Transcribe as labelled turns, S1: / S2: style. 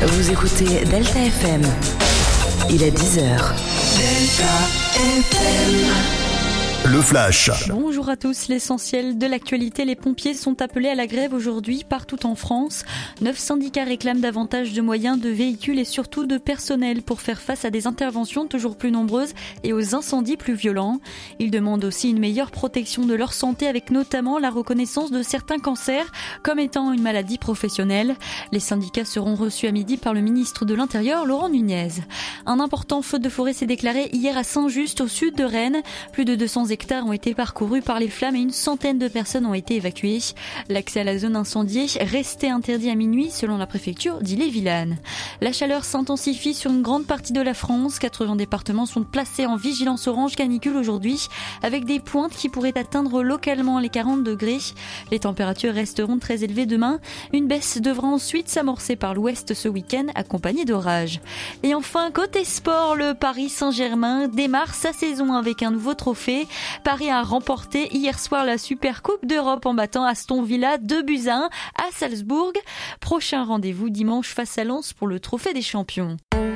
S1: Vous écoutez Delta FM. Il est 10h. Delta FM.
S2: Le Flash.
S3: Bonjour à tous, l'essentiel de l'actualité. Les pompiers sont appelés à la grève aujourd'hui partout en France. 9 syndicats réclament davantage de moyens, de véhicules et surtout de personnel pour faire face à des interventions toujours plus nombreuses et aux incendies plus violents. Ils demandent aussi une meilleure protection de leur santé avec notamment la reconnaissance de certains cancers comme étant une maladie professionnelle. Les syndicats seront reçus à midi par le ministre de l'Intérieur, Laurent Nunez. Un important feu de forêt s'est déclaré hier à Saint-Just au sud de Rennes. Plus de 200 hectares ont été parcourus par les flammes et une centaine de personnes ont été évacuées. L'accès à la zone incendiée restait interdit à minuit selon la préfecture d'Ille-et-Vilaine. La chaleur s'intensifie sur une grande partie de la France. 80 départements sont placés en vigilance orange canicule aujourd'hui avec des pointes qui pourraient atteindre localement les 40 degrés. Les températures resteront très élevées demain. Une baisse devra ensuite s'amorcer par l'ouest ce week-end accompagnée d'orages. Et enfin, côté sport, le Paris Saint-Germain démarre sa saison avec un nouveau trophée. Paris a remporté hier soir la Super Coupe d'Europe en battant Aston Villa 2-1 à Salzbourg. Prochain rendez-vous dimanche face à Lens pour le Trophée des Champions.